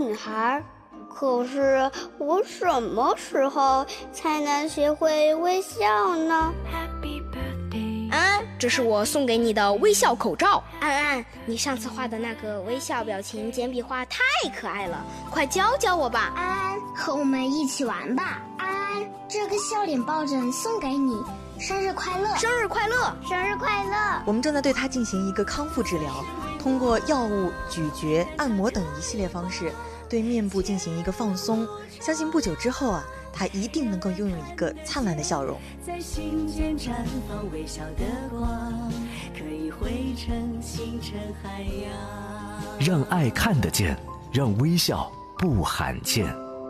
女孩，可是我什么时候才能学会微笑呢？ 安安，这是我送给你的微笑口罩。 安安，你上次画的那个微笑表情简笔画太可爱了，快教教我吧。 安安，和我们一起玩吧。安安，这个笑脸抱枕送给你，生日快乐！ 生日快乐！ 生日快乐！ 我们正在对他进行一个康复治疗，通过药物、咀嚼、按摩等一系列方式，对面部进行一个放松。相信不久之后啊，他一定能够拥有一个灿烂的笑容。 在心间绽放微笑的光，可以汇成星辰海洋。 让爱看得见，让微笑不罕见。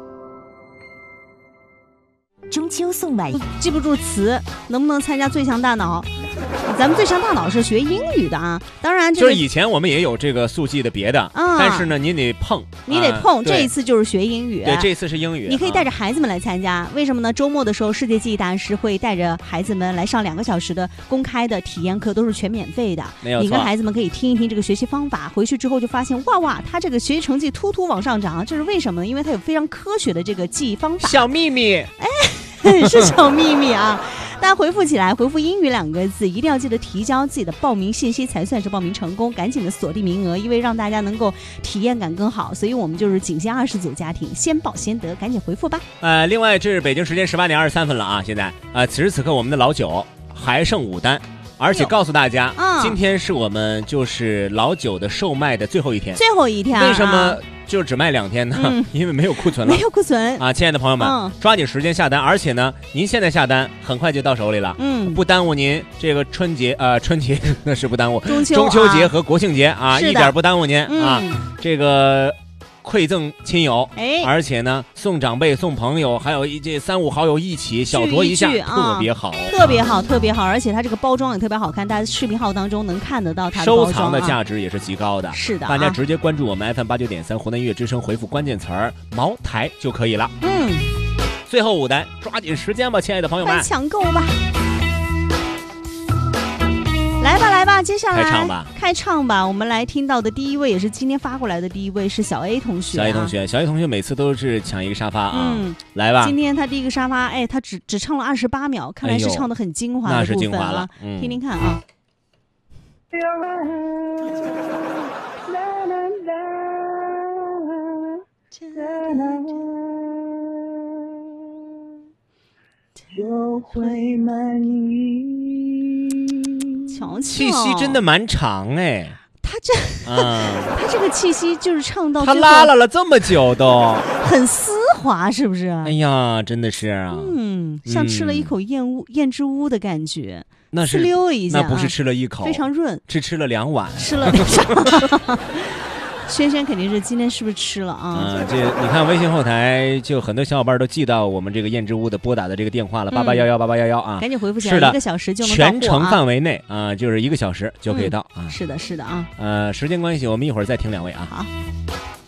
中秋送买， 记不住词，能不能参加最强大脑？咱们最强大脑是学英语的啊，当然就是以前我们也有这个速记的别的，但是呢，你得碰， 这一次就是学英语。 对，这一次是英语。 你可以带着孩子们来参加，为什么呢？周末的时候，世界记忆大师会带着孩子们来上2个小时的公开的体验课，都是全免费的。 没有错。 你跟孩子们可以听一听这个学习方法，回去之后就发现，哇，他这个学习成绩突突往上涨，这是为什么呢？因为他有非常科学的这个记忆方法。 小秘密， 是小秘密啊！大家回复起来，回复英语2个字，一定要记得提交自己的报名信息才算是报名成功，赶紧的锁定名额，因为让大家能够体验感更好，所以我们就是仅限20组家庭，先报先得，赶紧回复吧。 另外这是北京时间18点23分了啊，现在此时此刻我们的老九还剩5单。而且告诉大家，今天是我们就是老酒的售卖的最后一天。 最后一天， 为什么就只卖2天呢？因为没有库存了。 没有库存啊，亲爱的朋友们，抓紧时间下单，而且呢，您现在下单很快就到手里了。不耽误您这个春节那是不耽误，中秋节和国庆节啊，一点不耽误您啊。这个。馈赠亲友，而且呢，送长辈、送朋友，还有这3、5好友一起小酌一下，特别好， 特别好，特别好，而且它这个包装也特别好看，大家视频号当中能看得到它的包装， 收藏的价值也是极高的。 是的， 大家直接关注我们 FM89.3湖南音乐之声，回复关键词茅台就可以了。最后5单，抓紧时间吧，亲爱的朋友们， 快抢购吧！来吧，接下来开唱吧。我们来听到的第一位，也是今天发过来的第一位是小 A 同学。 小 A 同学每次都是抢一个沙发啊。来吧。 今天他第一个沙发，他只唱了28秒，看来是唱的很精华的部分， 那是精华了。 听听看啊。 就会满意。 气息真的蛮长他这个气息就是唱到他拉了这么久都很丝滑，是不是？ 哎呀，真的是啊， 像吃了一口燕之屋的感觉， 那是溜一下， 那不是吃了一口， 非常润， 是吃了2碗， 吃了。轩轩肯定是今天是不是吃了啊？ 这你看微信后台就很多小伙伴都记到我们这个燕之屋的拨打的这个电话了，88118811啊， 赶紧回复起来，1个小时就能到货全程范围内啊，就是1个小时就可以到啊。 是的啊。 时间关系，我们一会儿再听2位啊。 好。